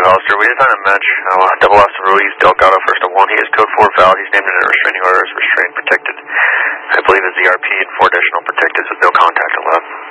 Hollister. We decided a match. Double Austin Ruiz, Delgado, first to 1. He is code 4 foul. He's named in a restraining order as restrained protected. I believe it's ZRP and 4 additional protected with no contact allowed.